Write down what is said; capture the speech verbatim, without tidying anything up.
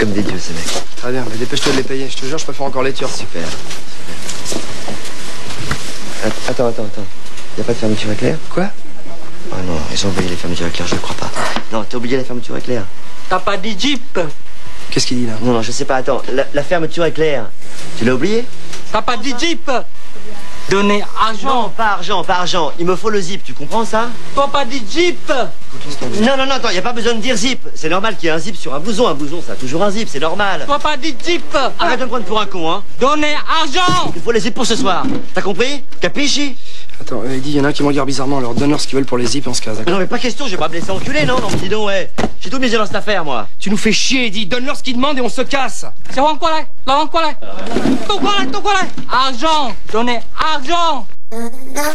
comme des dieux, ces mecs. Très bien, mais dépêche-toi de les payer. Je te jure, je peux faire encore les Turcs. Super. Super. Attends, attends, attends. Y a pas de fermeture éclair? Quoi? Oh non, ils ont oublié les fermetures éclair, je ne crois pas. Non, t'as oublié la fermeture éclair. T'as pas dit Jeep? Qu'est-ce qu'il dit là? Non, non, je sais pas, attends. La, la fermeture éclair, tu l'as oublié? T'as pas dit Jeep? Donner argent. Non, pas argent, pas argent. Il me faut le zip, tu comprends ça? T'as pas dit Jeep? Non, non, non, attends, y a pas besoin de dire zip. C'est normal qu'il y ait un zip sur un blouson. Un blouson, ça a toujours un zip, c'est normal. T'as pas dit Jeep? Arrête de me prendre pour un con, hein. Donner argent. Il faut les zips pour ce soir. T'as compris? Capisci? Attends, il dit, il y en a un qui me regarde bizarrement. Alors donne-leur ce qu'ils veulent pour les zips et on se casse, d'accord? Non, mais pas question, je vais pas me laisser enculer, non? Non, mais dis donc, ouais. J'ai tout misé dans cette affaire, moi. Tu nous fais chier, Eddie. Donne-leur ce qu'ils demandent et on se casse. C'est quoi là? Là, quoi là? Tout quoi là? Tout quoi là? Argent. Donner argent.